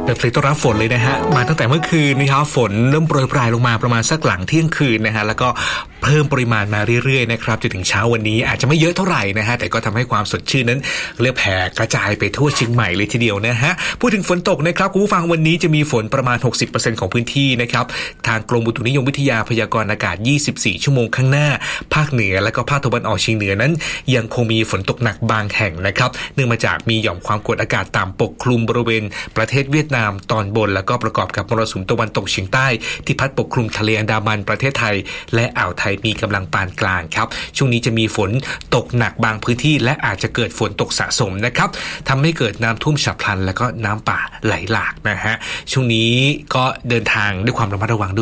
เพลงต้อนรับฝนเลยนะฮะมาตั้งแต่เมื่อคืนนะครับฝนเริ่มโปรยปลายลงมาประมาณสักหลังเที่ยงคืนนะฮะแล้วก็เพิ่มปริมาณมาเรื่อยๆนะครับจนถึงเช้าวันนี้อาจจะไม่เยอะเท่าไหร่นะฮะแต่ก็ทำให้ความสดชื่นนั้นเรียกแผ่กระจายไปทั่วเชียงใหม่เลยทีเดียวนะฮะพูดถึงฝนตกนะครับคุณผู้ฟังวันนี้จะมีฝนประมาณ 60% ของพื้นที่นะครับทางกรมอุตุนิยมวิทยาพยากรณ์อากาศ24ชั่วโมงข้างหน้าภาคเหนือและก็ภาคตะวันออกเฉียงเหนือนั้นยังคงมีฝนตกหนักบางแห่งนะครับเนื่องมาจากมีหย่อมความกดอากาศต่ำปกคลุมบริเวณประเทศเวียดนามตอนบนแล้วก็ประกอบกับมรสุมตะวันตกเฉียงใต้ที่พัดปกคลุมทะเลอันดามันประเทศไทยและอ่าวไทยมีกำลังปานกลางครับช่วงนี้จะมีฝนตกหนักบางพื้นที่และอาจจะเกิดฝนตกสะสมนะครับทำให้เกิดน้ำท่วมฉับพลันแล้วก็น้ำป่าไหลหลากนะฮะช่วงนี้ก็เดินทางด้วยความระมัดระวัง